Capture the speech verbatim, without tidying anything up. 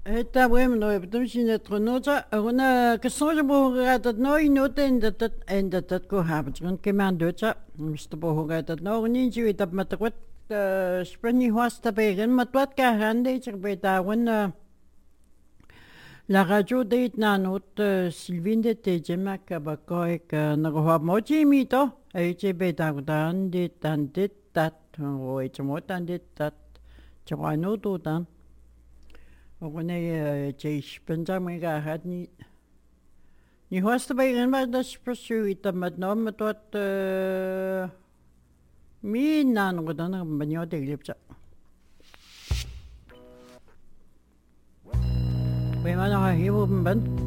Está bueno, потому что нет тронуца, а она косноja puhugatat no inut endatat endatat ko hapatkun kemanduta, mistä puhugatat no niin sivita matakwat spani huasta pegen matwat ka hande chakbeta wan la radio deit nanut Silvinde tejema kabakoik nagwa mochi mito ai chebeta gudan dit dit tat oi chmotan dit tat chwanu tutan Wanneer je spendamen gaat niet. Je hoort erbij en maar dat is precies dat met name tot min nan wat dan ben je degelijk zo. We maar nog heel open ben.